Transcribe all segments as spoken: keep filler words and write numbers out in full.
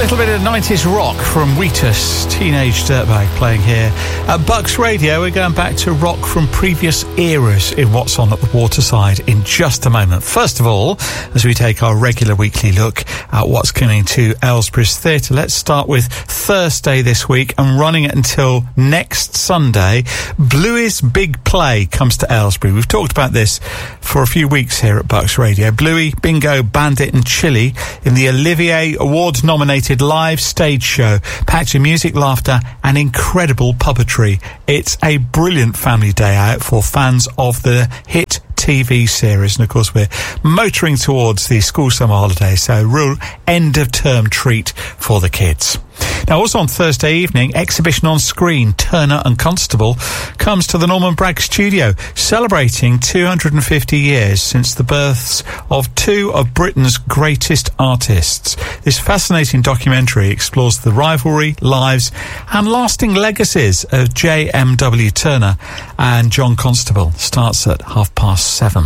little bit of nineties rock from Wheatus, Teenage Dirtbag, playing here at Bucks Radio. We're going back to rock from previous eras in What's On at the Waterside in just a moment. First of all, as we take our regular weekly look at what's coming to Aylesbury's Theatre, let's start with Thursday this week and running it until next Sunday. Bluey's Big Play comes to Aylesbury. We've talked about this for a few weeks here at Bucks Radio. Bluey, Bingo, Bandit and Chili in the Olivier Award-nominated live stage show, packed with music, laughter and incredible puppetry. It's a brilliant family day out for fans of the hit T V series, and of course we're motoring towards the school summer holidays, so a real end of term treat for the kids. Now, also on Thursday evening, exhibition on screen, Turner and Constable, comes to the Norman Bragg studio, celebrating two hundred fifty years since the births of two of Britain's greatest artists. This fascinating documentary explores the rivalry, lives and lasting legacies of J M W Turner and John Constable. Starts at half past seven.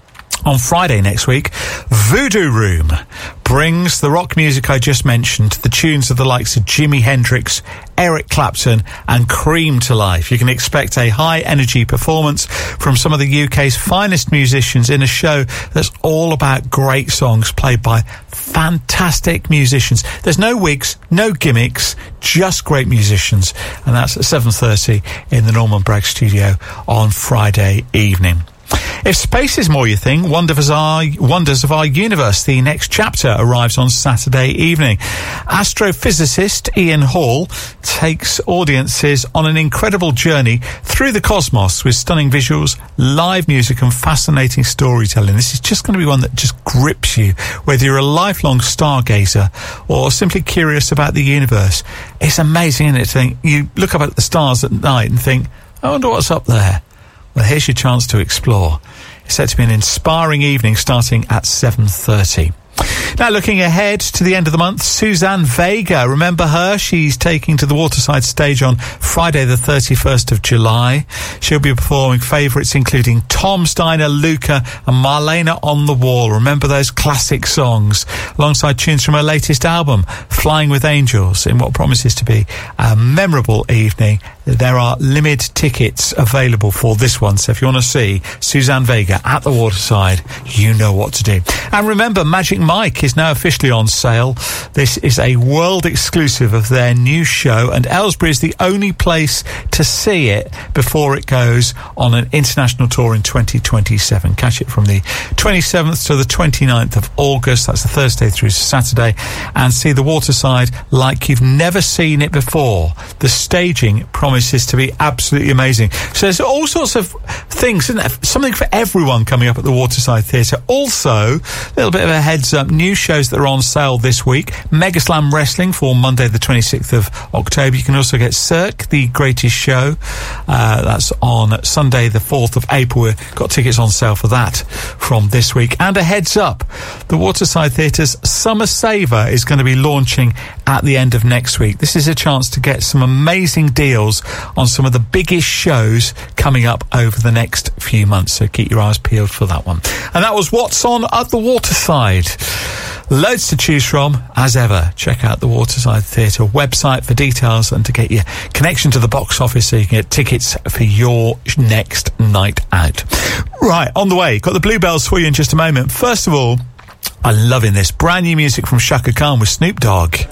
On Friday next week, Voodoo Room brings the rock music I just mentioned, the tunes of the likes of Jimi Hendrix, Eric Clapton and Cream to life. You can expect a high-energy performance from some of the U K's finest musicians in a show that's all about great songs played by fantastic musicians. There's no wigs, no gimmicks, just great musicians. And that's at seven thirty in the Norman Bragg studio on Friday evening. If space is more your thing, Wonders of Our, Wonders of Our Universe, the next chapter, arrives on Saturday evening. Astrophysicist Ian Hall takes audiences on an incredible journey through the cosmos with stunning visuals, live music and fascinating storytelling. This is just going to be one that just grips you, whether you're a lifelong stargazer or simply curious about the universe. It's amazing, isn't it, to think, you look up at the stars at night and think, I wonder what's up there. Well, here's your chance to explore. It's set to be an inspiring evening starting at seven thirty. Now, looking ahead to the end of the month, Suzanne Vega. Remember her? She's taking to the Waterside stage on Friday the thirty-first of July. She'll be performing favourites including Tom's Diner, Luca and Marlena on the Wall. Remember those classic songs, alongside tunes from her latest album, Flying with Angels, in what promises to be a memorable evening. There are limited tickets available for this one, so if you want to see Suzanne Vega at the Waterside, you know what to do. And remember, Magic Mike is now officially on sale. This is a world exclusive of their new show, and Aylesbury is the only place to see it before it goes on an international tour in twenty twenty-seven. Catch it from the twenty-seventh to the twenty-ninth of August. That's the Thursday through Saturday, and see the Waterside like you've never seen it before. The staging promises to be absolutely amazing. So there's all sorts of things, isn't there? Something for everyone coming up at the Waterside Theatre. Also, a little bit of a heads up, new shows that are on sale this week. Mega Slam Wrestling for Monday the twenty-sixth of October. You can also get Cirque, the greatest show. Uh, that's on Sunday the fourth of April. We've got tickets on sale for that from this week. And a heads up, the Waterside Theatre's Summer Saver is going to be launching at the end of next week. This is a chance to get some amazing deals on some of the biggest shows coming up over the next few months, so keep your eyes peeled for that one. And that was What's On at the Waterside. Loads to choose from, as ever. Check out the Waterside Theatre website for details and to get your connection to the box office so you can get tickets for your next night out. Right, on the way, got the Bluebells for you in just a moment. First of all, I'm loving this brand new music from Shaka Khan with Snoop Dogg.